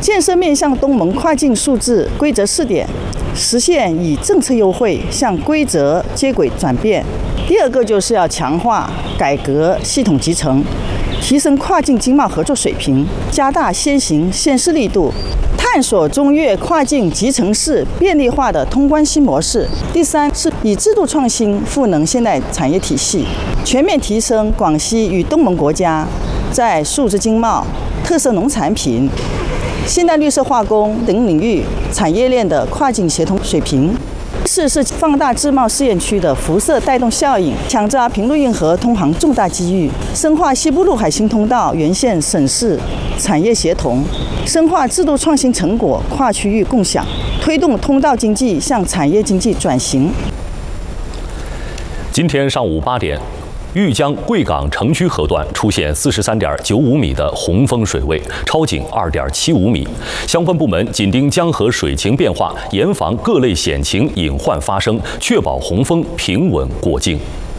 建设面向东盟跨境数字规则试点，实现以政策优惠向规则接轨转变。第二个就是要强化改革系统集成，提升跨境经贸合作水平，加大先行先试力度，探索中越跨境集成式便利化的通关新模式。第三是以制度创新赋能现代产业体系，全面提升广西与东盟国家在数字经贸、特色农产品、现代绿色化工等领域产业链的跨境协同水平。四是放大自贸试验区的辐射带动效应，抢抓平陆运河通航重大机遇，深化西部陆海新通道沿线省市产业协同，深化制度创新成果跨区域共享，推动通道经济向产业经济转型。 今天上午8点，豫江贵港城区河段出现43.95米的洪峰水位，超警2.75米。相关部门紧盯江河水情变化，严防各类险情隐患发生，确保洪峰平稳过境。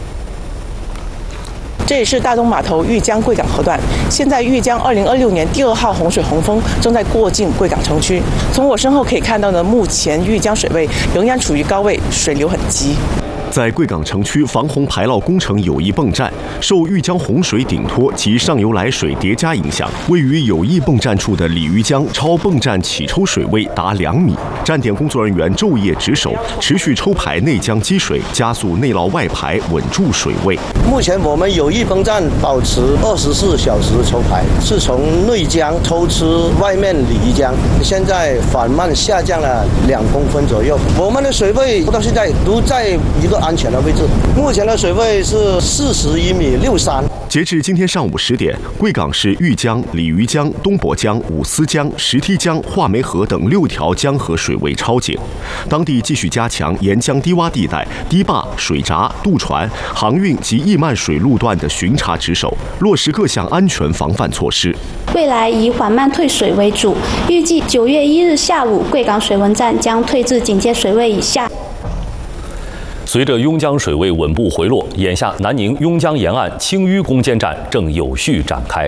这也是大东码头豫江贵港河段，现在豫江2026年第2号洪水洪峰正在过境贵港城区。从我身后可以看到呢，目前豫江水位仍然处于高位，水流很急。 在贵港城区防洪排涝工程友谊泵站，受豫江洪水顶托及上游来水叠加影响，位于友谊泵站处的鲤鱼江超泵站起抽水位达2米，站点工作人员昼夜值守，持续抽排内江积水，加速内涝外排，稳住水位。 目前我们友谊泵站保持24小时抽排，是从内江抽出外面鲤鱼江，现在缓慢下降了2公分左右。我们的水位到现在都在一个安全的位置，目前的水位是41米63。 截至今天上午10点，贵港市豫江、鲤鱼江、东伯江、五司江、石梯江、画眉河等6条江河水位超警，当地继续加强沿江低洼地带、堤坝、水闸、渡船、航运及易漫水路段的巡查值守，落实各项安全防范措施。 未来以缓慢退水为主，预计9月1日下午，贵港水文站将退至警戒水位以下。 随着邕江水位稳步回落，眼下南宁邕江沿岸清淤攻坚战正有序展开。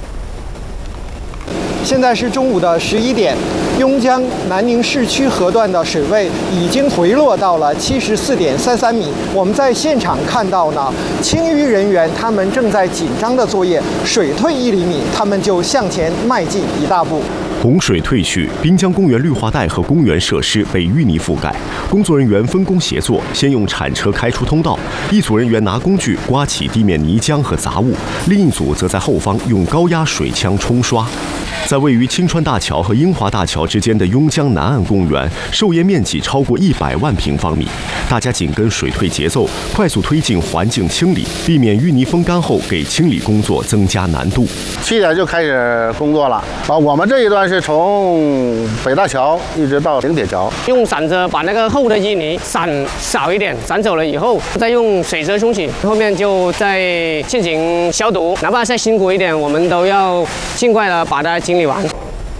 现在是中午的11点，邕江南宁市区河段的水位已经回落到了74.33米。我们在现场看到呢，清淤人员他们正在紧张的作业，水退1厘米，他们就向前迈进1大步。 洪水退去，滨江公园绿化带和公园设施被淤泥覆盖，工作人员分工协作，先用铲车开出通道，一组人员拿工具刮起地面泥浆和杂物，另一组则在后方用高压水枪冲刷。在位于青川大桥和英华大桥之间的邕江南岸公园，受淹面积超过100万平方米，大家紧跟水退节奏，快速推进环境清理，避免淤泥风干后给清理工作增加难度。 7点就开始工作了，我们这一段是从北大桥一直到顶铁桥， 用铲子把那个厚的淤泥散少一点，散走了以后，再用水车冲洗，后面就再进行消毒，哪怕再辛苦一点，我们都要尽快的把它清理完。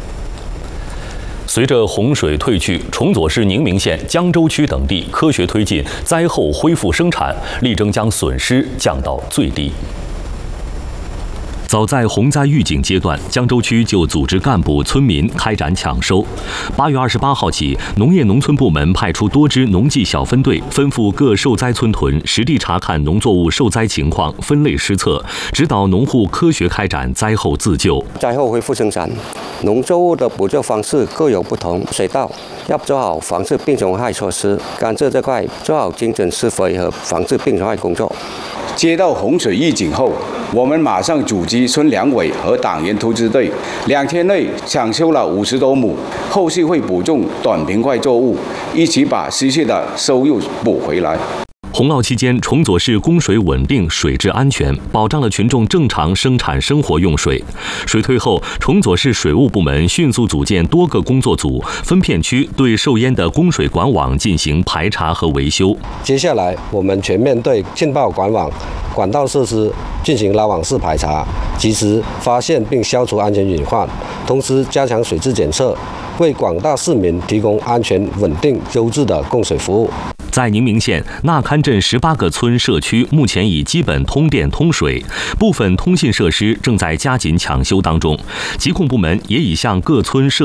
随着洪水退去，崇左市宁明县、江州区等地科学推进灾后恢复生产，力争将损失降到最低。早在洪灾预警阶段，江州区就组织干部、村民开展抢收。8月28号起，农业农村部门派出多支农技小分队，奔赴各受灾村屯，实地查看农作物受灾情况，分类施策，指导农户科学开展灾后自救。 灾后恢复生产，农作物的补救方式各有不同。水稻要做好防治病虫害措施，甘蔗这块做好精准施肥和防治病虫害工作。 接到洪水预警后，我们马上组织村两委和党员突击队，2天内抢修了50多亩，后续会补种短平快作物，一起把失去的收入补回来。 洪涝期间，崇左市供水稳定、水质安全，保障了群众正常生产生活用水。水退后，崇左市水务部门迅速组建多个工作组，分片区对受淹的供水管网进行排查和维修。 接下来，我们全面对浸爆管网、管道设施进行拉网式排查，及时发现并消除安全隐患，同时加强水质检测，为广大市民提供安全、稳定、优质的供水服务。 在宁明县纳勘镇18个村社区目前已基本通电通水，部分通信设施正在加紧抢修当中。疾控部门也已向各村设